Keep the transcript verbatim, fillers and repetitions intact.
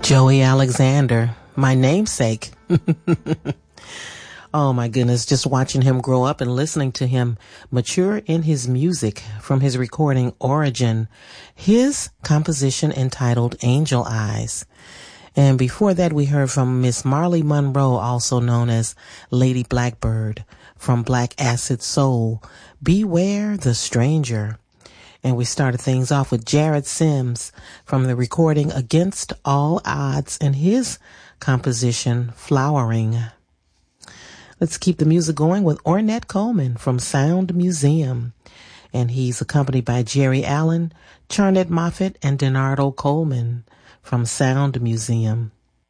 Joey Alexander, my namesake. Oh my goodness, just watching him grow up and listening to him mature in his music from his recording Origin, his composition entitled Angel Eyes. And before that, we heard from Miss Marley Monroe, also known as Lady Blackbird, from Black Acid Soul, Beware the Stranger. And we started things off with Jared Sims from the recording Against All Odds and his composition Flowering. Let's keep the music going with Ornette Coleman from Sound Museum. And he's accompanied by Jerry Allen, Charnette Moffett, and Denardo Coleman from Sound Museum.